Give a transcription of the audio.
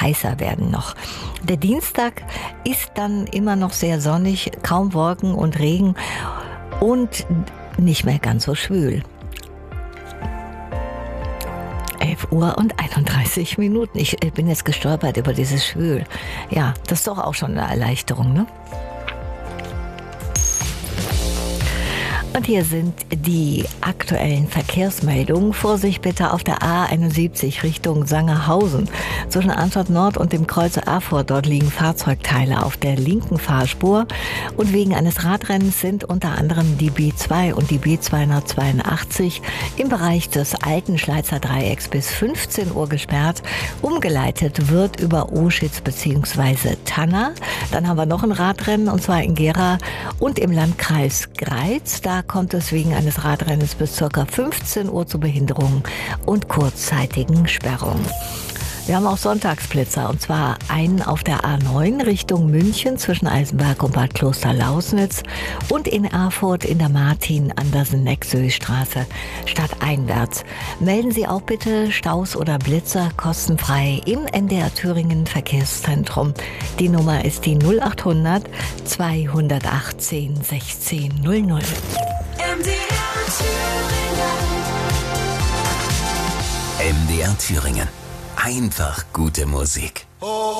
heißer werden noch. Der Dienstag ist dann immer noch sehr sonnig, kaum Wolken und Regen und nicht mehr ganz so schwül. 11:31 Uhr. Ich bin jetzt gestolpert über dieses Schwül. Ja, das ist doch auch schon eine Erleichterung, ne? Und hier sind die aktuellen Verkehrsmeldungen. Vorsicht bitte auf der A71 Richtung Sangerhausen. Zwischen Arnstadt Nord und dem Kreuz Erfurt, dort liegen Fahrzeugteile auf der linken Fahrspur. Und wegen eines Radrennens sind unter anderem die B2 und die B282 im Bereich des alten Schleizer Dreiecks bis 15 Uhr gesperrt. Umgeleitet wird über Oschitz bzw. Tanner. Dann haben wir noch ein Radrennen, und zwar in Gera und im Landkreis Greiz. Da kommt es wegen eines Radrennens bis ca. 15 Uhr zu Behinderungen und kurzzeitigen Sperrungen. Wir haben auch Sonntagsblitzer, und zwar einen auf der A9 Richtung München zwischen Eisenberg und Bad Kloster-Lausnitz und in Erfurt in der Martin-Andersen-Nexöy-Straße stadteinwärts. Melden Sie auch bitte Staus oder Blitzer kostenfrei im NDR Thüringen Verkehrszentrum. Die Nummer ist die 0800 218 1600. MDR Thüringen. Einfach gute Musik.